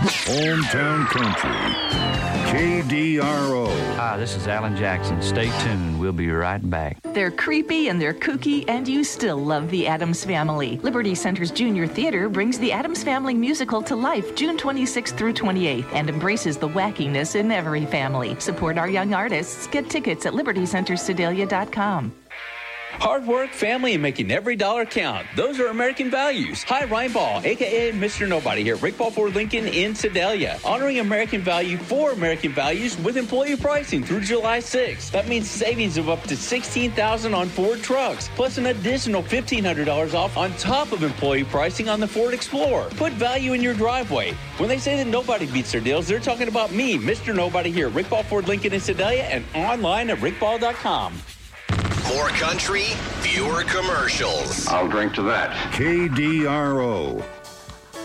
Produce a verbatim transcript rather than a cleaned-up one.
Hometown Country, K D R O. Hi, this is Alan Jackson. Stay tuned. We'll be right back. They're creepy and they're kooky, and you still love the Addams Family. Liberty Center's Junior Theater brings the Addams Family musical to life June twenty-sixth through twenty-eighth and embraces the wackiness in every family. Support our young artists. Get tickets at liberty center sedalia dot com. Hard work, family, and making every dollar count. Those are American values. Hi, Ryan Ball, a k a. Mister Nobody here at Rick Ball Ford Lincoln in Sedalia. Honoring American value for American values with employee pricing through July sixth. That means savings of up to sixteen thousand dollars on Ford trucks, plus an additional fifteen hundred dollars off on top of employee pricing on the Ford Explorer. Put value in your driveway. When they say that nobody beats their deals, they're talking about me, Mister Nobody here at Rick Ball Ford Lincoln in Sedalia and online at rick ball dot com. More country, fewer commercials. I'll drink to that. K D R O.